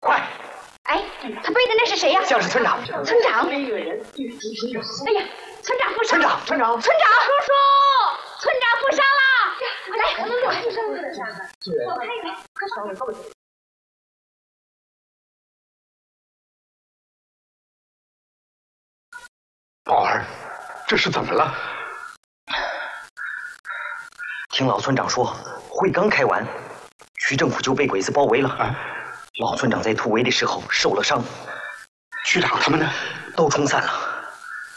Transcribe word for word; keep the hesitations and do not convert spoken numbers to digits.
快！ 哎，他背的那是谁呀？ 像是村长。 村长。哎呀，村长负伤。 村长，村长， 村长，叔叔，村长负伤了。来，我们快负伤了。我拍一拍，快稍微稍微。 宝儿，这是怎么了？ 听老村长说，会刚开完，区政府就被鬼子包围了。啊、老村长在突围的时候受了伤， 区长他们呢？ 都冲散了。